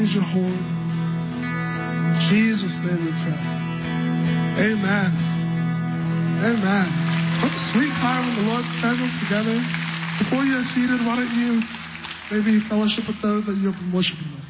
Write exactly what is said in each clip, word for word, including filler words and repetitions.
Praise your holy name. In Jesus' name we pray. Amen. Amen. What a sweet time in the Lord's presence together. Before you are seated, why don't you maybe fellowship with those that you have been worshiping with?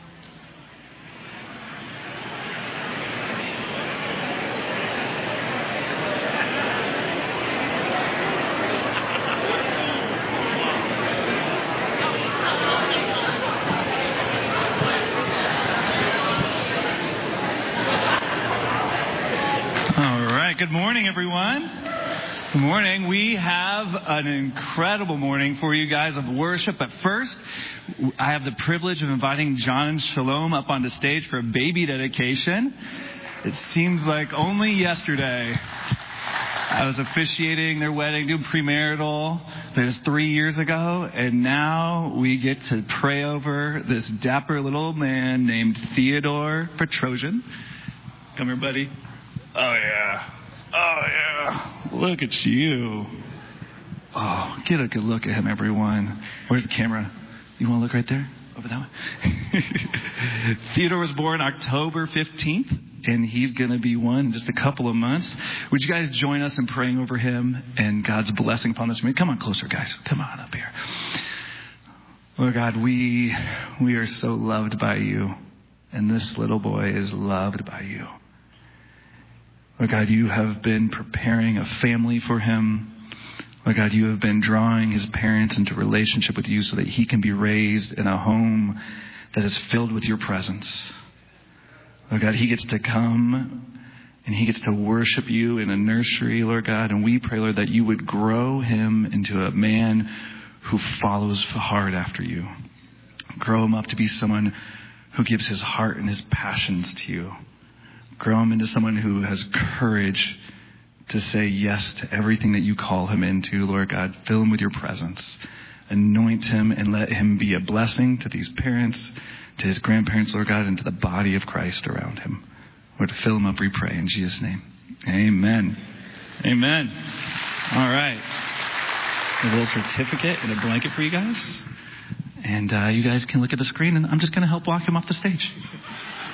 Good morning, everyone. Good morning. We have an incredible morning for you guys of worship. But first, I have the privilege of inviting John and Shalom up onto stage for a baby dedication. It seems like only yesterday I was officiating their wedding, doing premarital. That was three years ago. And now we get to pray over this dapper little man named Theodore Petrosian. Come here, buddy. Oh, yeah. Oh, yeah. Look at you. Oh, get a good look at him, everyone. Where's the camera? You want to look right there? Over that way? Theodore was born October fifteenth, and he's going to be one in just a couple of months. Would you guys join us in praying over him and God's blessing upon this man? Come on closer, guys. Come on up here. Lord God, we, we are so loved by you, and this little boy is loved by you. Lord God, you have been preparing a family for him. Lord God, you have been drawing his parents into relationship with you so that he can be raised in a home that is filled with your presence. Lord God, he gets to come and he gets to worship you in a nursery, Lord God. And we pray, Lord, that you would grow him into a man who follows hard after you. Grow him up to be someone who gives his heart and his passions to you. Grow him into someone who has courage to say yes to everything that you call him into, Lord God. Fill him with your presence. Anoint him and let him be a blessing to these parents, to his grandparents, Lord God, and to the body of Christ around him. Lord, fill him up, we pray, in Jesus' name. Amen. Amen. All right. A little certificate and a blanket for you guys. And uh, you guys can look at the screen, and I'm just going to help walk him off the stage.